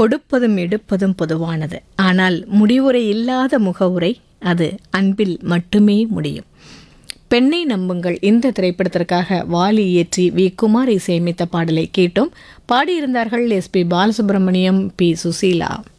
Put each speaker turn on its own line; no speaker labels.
கொடுப்பதும் எடுப்பதும் பொதுவானது. ஆனால் முடிவுரை இல்லாத முகவுரை அது அன்பில் மட்டுமே முடியும். பெண்ணை நம்புங்கள் இந்த திரைப்படத்திற்காக வாலி இயற்றி வி குமார் இசையமைத்த பாடலை கேட்டோம். பாடியிருந்தார்கள் எஸ்பி பாலசுப்ரமணியம், பி சுசீலா.